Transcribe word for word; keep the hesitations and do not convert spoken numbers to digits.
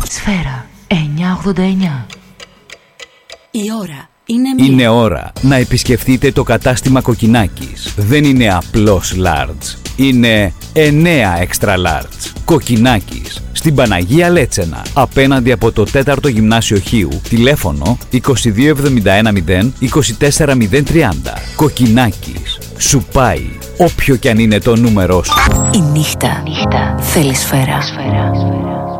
Σφαίρα εννιακόσια ογδόντα εννιά. Η ώρα είναι μία. Είναι ώρα να επισκεφτείτε το κατάστημα Κοκκινάκης. Δεν είναι απλώς large. Είναι εννέα extra large. Κοκκινάκης. Στην Παναγία Λέτσενα. Απέναντι από το τέταρτο Γυμνάσιο Χίου. Τηλέφωνο είκοσι δύο εβδομήντα ένα μηδέν είκοσι τέσσερα μηδέν τριάντα. Κοκκινάκης. Σου πάει όποιο κι αν είναι το νούμερό σου. Η νύχτα, νύχτα. Θέλει σφαίρα. Σφαίρα.